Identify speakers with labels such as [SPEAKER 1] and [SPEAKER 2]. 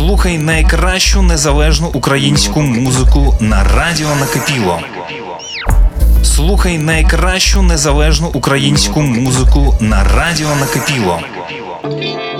[SPEAKER 1] Слухай найкращу незалежну українську музику на Радіо Накипіло. Слухай найкращу незалежну українську музику на Радіо Накипіло.